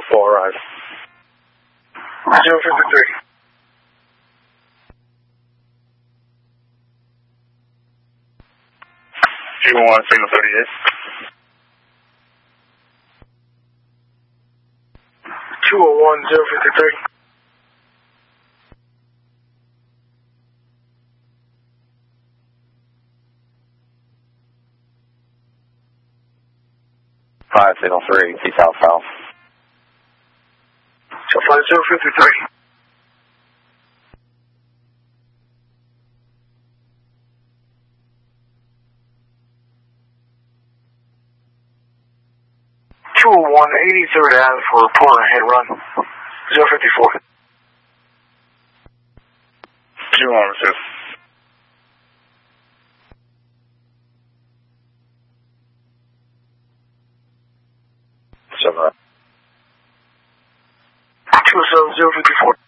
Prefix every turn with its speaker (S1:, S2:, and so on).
S1: full arrive.
S2: 053.
S1: 211, signal 38.
S2: 201, 053.
S1: 5, signal 3, T south south.
S2: So 5053. 201, 83rd Ave for report ahead run. 054.
S1: 212. 7.
S2: 270, 054.